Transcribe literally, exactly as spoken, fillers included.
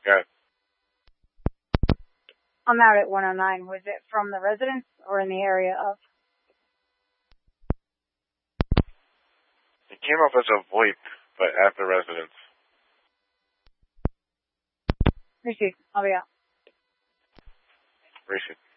Got it. I'm out at one oh nine. Was it from the residence or in the area of? It came up as a VoIP, but at the residence. Appreciate it. I'll be out. Appreciate it.